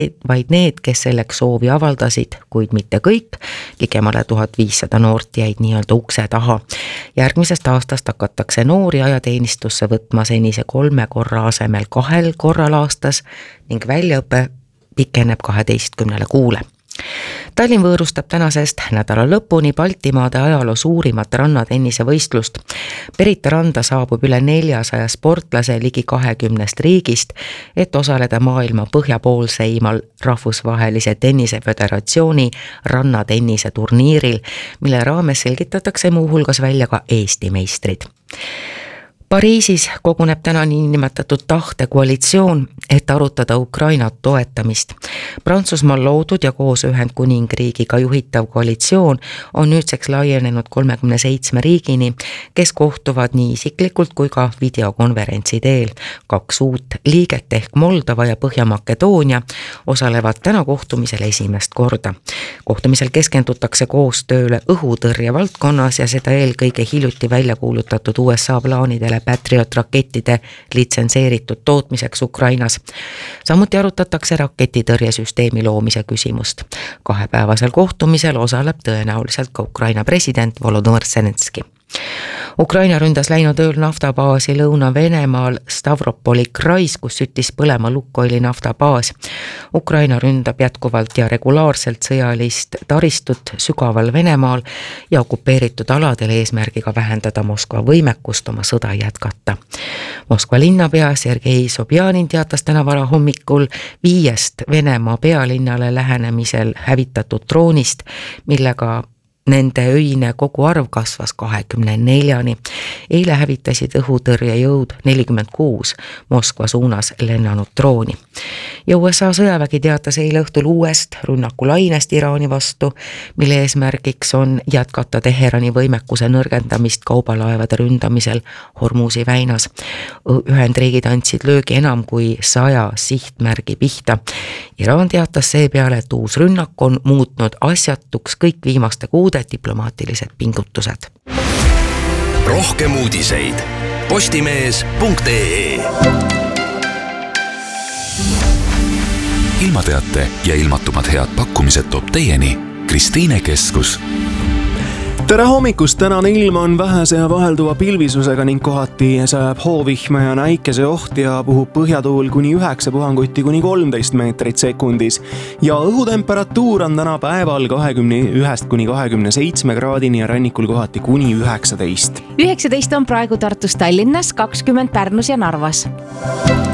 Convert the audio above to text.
vaid need, kes selleks soovi avaldasid, kuid mitte kõik. Ligemale 1500 noort jäid nii-öelda ukse taha. Järgmisest aastast hakatakse noori ajateenistusse võtma senise 3 korra asemel 2 korral aastas ning väljaõpe pikeneb 12 kuule. Tallinn võõrustab tänasest nädala lõpuni Baltimaade ajaloo suurimat rannatennise võistlust. Pirita randa saabub üle 400 sportlase ligi 20 riigist, et osaleda maailma põhjapoolseimal rahvusvahelise tenniseföderatsiooni rannatennise turniiril, mille raames selgitatakse muuhulgas välja ka Eesti meistrid. Pariisis koguneb täna niinimetatud tahtekoalitsioon, et arutada Ukraina toetamist. Prantsusmaal loodud ja koos Ühendkuningriigiga juhitav koalitsioon on nüüdseks laienenud 37 riigini, kes kohtuvad nii isiklikult kui ka videokonverentsi teel. 2 uut liiget ehk Moldova ja Põhja-Makedoonia osalevad täna kohtumisel esimest korda. Kohtumisel keskendutakse koostööle õhutõrje valdkonnas ja seda eelkõige hiljuti välja kuulutatud USA plaanidele Patriot-rakettide litsenseeritud tootmiseks Ukrainas. Samuti arutatakse raketitõrjesüsteemi loomise küsimust. 2-päevasel kohtumisel osaleb tõenäoliselt ka Ukraina president Volodõmõr Zelenskõi. Ukraina ründas läinud ööl naftabaasi Lõuna-Venemaal Stavropoli krais, kus süttis põlema Lukoili naftabaas. Ukraina ründab jätkuvalt ja regulaarselt sõjalist taristut sügaval Venemaal ja okupeeritud aladel eesmärgiga vähendada Moskva võimekust oma sõda jätkata. Moskva linnapea Sergei Sobjanin teatas täna varahommikul 5 Venemaa pealinnale lähenemisel hävitatud droonist, millega nende öine koguarv kasvas 24-ni. Eile hävitasid õhutõrjejõud 46 Moskva suunas lennanud drooni. Ja USA sõjavägi teatas eile õhtul uuest rünnakulainest Iraani vastu, mille eesmärgiks on jätkata Teherani võimekuse nõrgendamist kaubalaevade ründamisel Hormuzi väinas. Ühendriigid andsid löögi enam kui 100 sihtmärgi pihta. Iraan teatas seepeale, et uus rünnak on muutnud asjatuks kõik viimaste kuude diplomaatilised pingutused. Rohkem uudiseid postimees.ee. Ilmateate ja ilmatumad head pakkumised toob teieni Kristiine Keskus. Tere hommikust, tänane ilm on vähese ja vahelduva pilvisusega ning kohati sajab hoovihma ja näikese oht ja puhub põhjatuul kuni 9 puhanguti kuni 13 meetrit sekundis. Ja õhutemperatuur on täna päeval 21 kuni 27 kraadini ja rannikul kohati kuni 19. 19 on praegu Tartus, Tallinnas, 20 Pärnus ja Narvas.